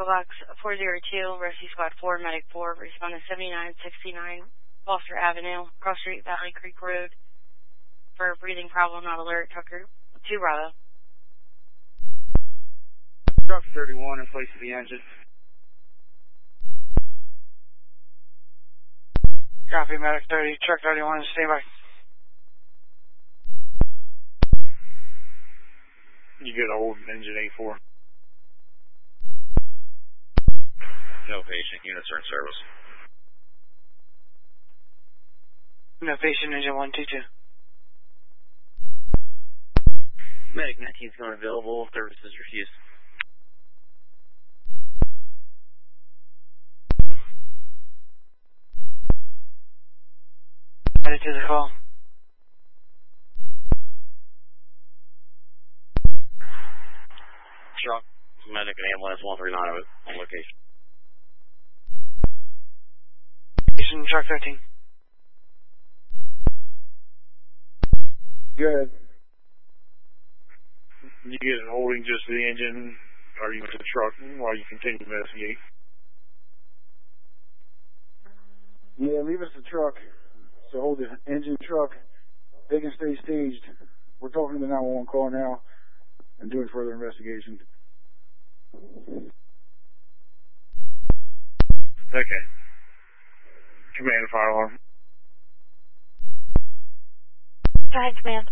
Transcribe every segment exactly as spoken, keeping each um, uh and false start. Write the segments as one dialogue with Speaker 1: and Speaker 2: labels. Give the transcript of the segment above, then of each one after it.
Speaker 1: Box four zero two, Rescue Squad four, Medic four, respond to seventy-nine sixty-nine Foster Avenue, Cross Street, Valley Creek Road, for a breathing problem, not alert, trucker two Bravo.
Speaker 2: Truck thirty-one, in place of the engine.
Speaker 3: Copy, Medic thirty, Truck thirty-one, stay by.
Speaker 2: You get a hold of engine A four.
Speaker 4: No patient, units are in service.
Speaker 3: No patient, engine one two two.
Speaker 5: Medic nineteen is going available, services refused.
Speaker 3: Added to the call.
Speaker 4: Truck, medic and ambulance one three nine on location.
Speaker 3: Patient, truck thirteen.
Speaker 2: Good. You get it holding just the engine, or you with the truck while you continue to investigate?
Speaker 6: Yeah, leave us the truck. So hold the engine, truck. They can stay staged. We're talking to the nine one one call now and doing further investigation.
Speaker 2: Okay. Command and fire alarm.
Speaker 1: Go ahead, command.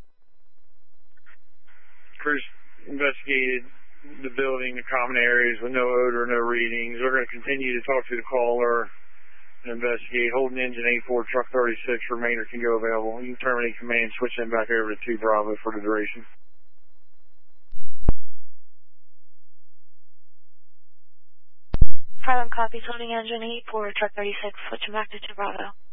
Speaker 2: Crews investigated the building, the common areas with no odor, no readings. We're going to continue to talk to the caller and investigate. Holding engine A four, truck thirty-six, remainder can go available. You can terminate command, switch them back over to two Bravo for the duration.
Speaker 1: Silent copies, holding engine eight four, truck thirty-six, switching back to two Bravo.